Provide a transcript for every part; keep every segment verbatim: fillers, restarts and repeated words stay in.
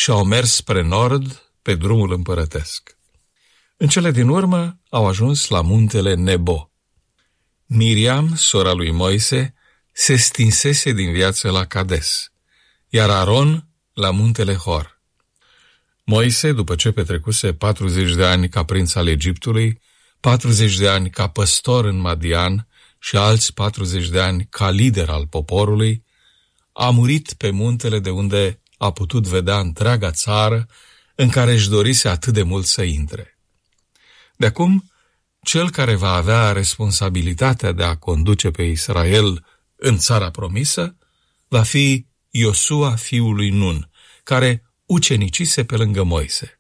și au mers spre nord pe drumul împărătesc. În cele din urmă au ajuns la muntele Nebo. Miriam, sora lui Moise, se stinsese din viață la Cades, iar Aron la muntele Hor. Moise, după ce petrecuse patruzeci de ani ca prinț al Egiptului, patruzeci de ani ca păstor în Madian și alți patruzeci de ani ca lider al poporului, a murit pe muntele de unde a putut vedea întreaga țară în care își dorise atât de mult să intre. De acum, cel care va avea responsabilitatea de a conduce pe Israel în țara promisă va fi Iosua fiul lui Nun, care ucenicise pe lângă Moise.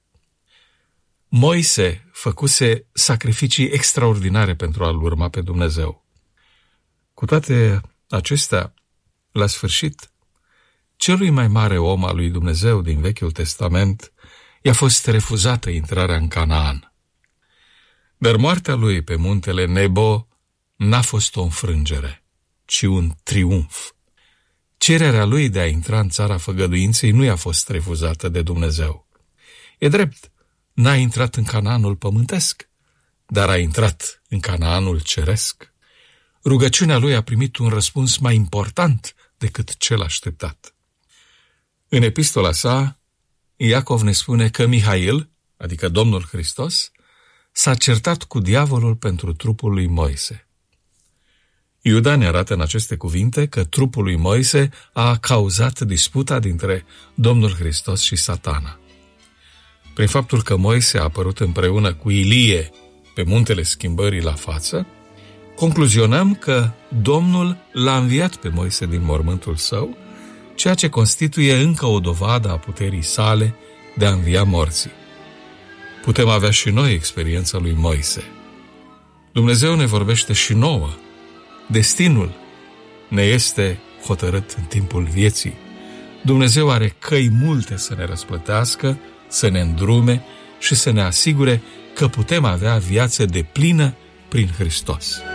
Moise făcuse sacrificii extraordinare pentru a-L urma pe Dumnezeu. Cu toate acestea, la sfârșit, celui mai mare om al lui Dumnezeu din Vechiul Testament i-a fost refuzată intrarea în Canaan. Dar moartea lui pe muntele Nebo n-a fost o înfrângere, ci un triumf. Cererea lui de a intra în țara făgăduinței nu i-a fost refuzată de Dumnezeu. E drept, n-a intrat în Canaanul pământesc, dar a intrat în Canaanul ceresc. Rugăciunea lui a primit un răspuns mai important decât cel așteptat. În epistola sa, Iacov ne spune că Mihail, adică Domnul Hristos, s-a certat cu diavolul pentru trupul lui Moise. Iuda ne arată în aceste cuvinte că trupul lui Moise a cauzat disputa dintre Domnul Hristos și Satana. Prin faptul că Moise a apărut împreună cu Ilie pe muntele schimbării la față, concluzionăm că Domnul l-a înviat pe Moise din mormântul său, ceea ce constituie încă o dovadă a puterii sale de a învia morții. Putem avea și noi experiența lui Moise. Dumnezeu ne vorbește și nouă. Destinul ne este hotărât în timpul vieții. Dumnezeu are căi multe să ne răsplătească, să ne îndrume și să ne asigure că putem avea viață deplină prin Hristos.